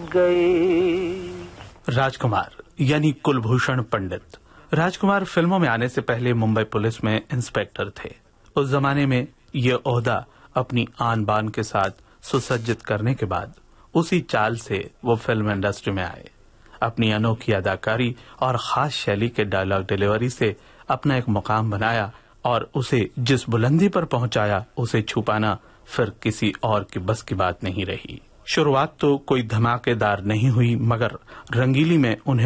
गई। राजकुमार यानी कुलभूषण पंडित। राजकुमार फिल्मों में आने से पहले मुंबई पुलिस में इंस्पेक्टर थे। उस जमाने में ये ओहदा अपनी आन बान के साथ सुसज्जित करने के बाद उसी चाल से वो फिल्म इंडस्ट्री में आए। अपनी अनोखी अदाकारी और खास शैली के डायलॉग डिलीवरी से अपना एक मुकाम बनाया और उसे जिस बुलंदी पर पहुंचाया उसे छुपाना फिर किसी और की बस की बात नहीं रही। शुरुआत तो कोई धमाकेदार नहीं हुई, मगर रंगीली में उन्हें